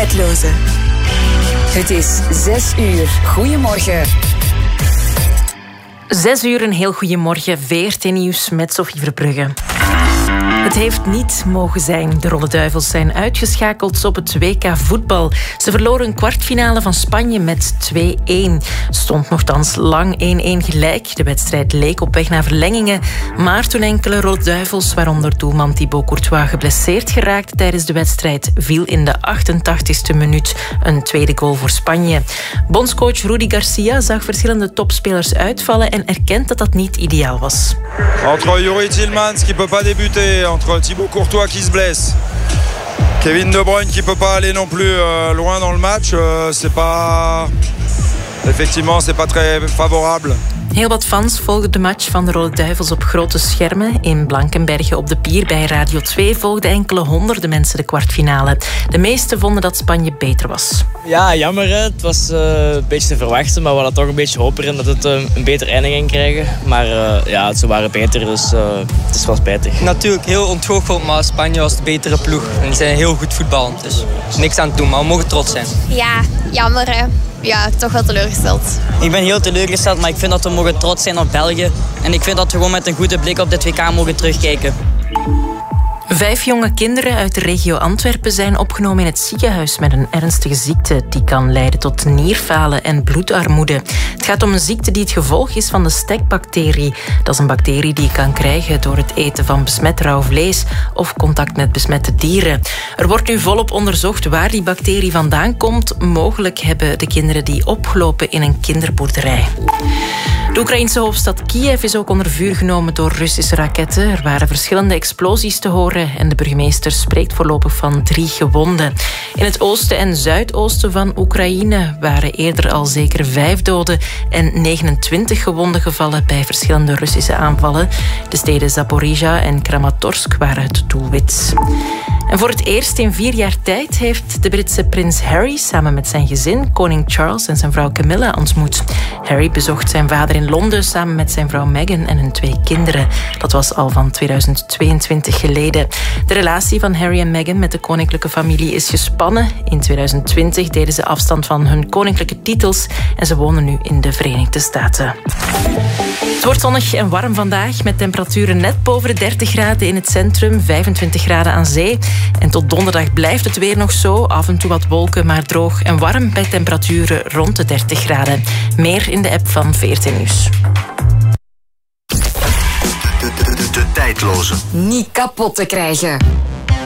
Tijdloze. Het is 6 uur. Goedemorgen. 6 uur, een heel goedemorgen. VRT Nieuws met Sophie Verbrugge. Het heeft niet mogen zijn. De Rode Duivels zijn uitgeschakeld op het WK voetbal. Ze verloren een kwartfinale van Spanje met 2-1. Stond nogthans lang 1-1 gelijk. De wedstrijd leek op weg naar verlengingen. Maar toen enkele Rode Duivels, waaronder doelman Thibaut Courtois, geblesseerd geraakte tijdens de wedstrijd, viel in de 88e minuut een tweede goal voor Spanje. Bondscoach Rudi Garcia zag verschillende topspelers uitvallen en erkent dat dat niet ideaal was. Entre Youri Tielemans qui peut pas débuter, entre Thibaut Courtois qui se blesse, Kevin De Bruyne qui peut pas aller non plus loin dans le match, c'est pas très favorable. Heel wat fans volgden de match van de Rode Duivels op grote schermen. In Blankenberge op de Pier bij Radio 2 volgden enkele honderden mensen de kwartfinale. De meesten vonden dat Spanje beter was. Ja, jammer. Hè. Het was een beetje te verwachten, maar we hadden toch een beetje hoop erin dat het een betere eindiging ging krijgen. Maar ja, ze waren beter, dus het is wel spijtig. Natuurlijk heel ontgoocheld, maar Spanje was de betere ploeg. En die zijn heel goed voetballend, dus niks aan het doen, maar we mogen trots zijn. Ja, jammer hè. Ja, toch wel teleurgesteld. Ik ben heel teleurgesteld, maar ik vind dat we mogen trots zijn op België. En ik vind dat we gewoon met een goede blik op dit WK mogen terugkijken. 5 jonge kinderen uit de regio Antwerpen zijn opgenomen in het ziekenhuis met een ernstige ziekte die kan leiden tot nierfalen en bloedarmoede. Het gaat om een ziekte die het gevolg is van de stekbacterie. Dat is een bacterie die je kan krijgen door het eten van besmet rauw vlees of contact met besmette dieren. Er wordt nu volop onderzocht waar die bacterie vandaan komt. Mogelijk hebben de kinderen die opgelopen in een kinderboerderij. De Oekraïnse hoofdstad Kiev is ook onder vuur genomen door Russische raketten. Er waren verschillende explosies te horen en de burgemeester spreekt voorlopig van 3 gewonden. In het oosten en zuidoosten van Oekraïne waren eerder al zeker 5 doden en 29 gewonden gevallen bij verschillende Russische aanvallen. De steden Zaporizhia en Kramatorsk waren het doelwit. En voor het eerst in 4 jaar tijd heeft de Britse prins Harry samen met zijn gezin koning Charles en zijn vrouw Camilla ontmoet. Harry bezocht zijn vader in Londen samen met zijn vrouw Meghan en hun 2 kinderen. Dat was al van 2022 geleden. De relatie van Harry en Meghan met de koninklijke familie is gespannen. In 2020 deden ze afstand van hun koninklijke titels en ze wonen nu in de Verenigde Staten. Het wordt zonnig en warm vandaag met temperaturen net boven de 30 graden in het centrum, 25 graden aan zee. En tot donderdag blijft het weer nog zo. Af en toe wat wolken, maar droog en warm bij temperaturen rond de 30 graden. Meer in de app van VRT Nieuws. De tijdloze. Niet kapot te krijgen.